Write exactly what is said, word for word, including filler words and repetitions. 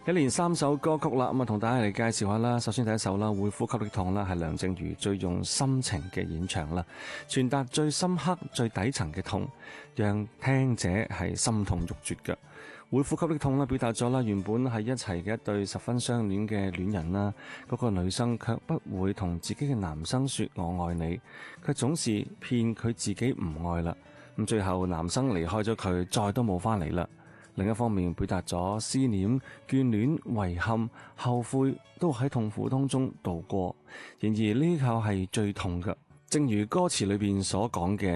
一連三首歌曲啦，咁啊同大家嚟介紹下啦。首先第一首啦，會呼吸的痛啦，係梁靜茹最用心情嘅演唱啦，傳達最深刻、最底層嘅痛，讓聽者係心痛欲絕嘅。會呼吸的痛啦，表達咗啦原本係一齊嘅一對十分相戀嘅戀人啦，嗰個女生卻不會同自己嘅男生說我愛你，佢總是騙佢自己唔愛啦。咁最後男生離開咗佢，再都冇翻嚟啦。另一方面表達咗思念、眷戀、遺憾、後悔都喺痛苦當中度過。然而呢個係最痛嘅，正如歌詞裏邊所講嘅。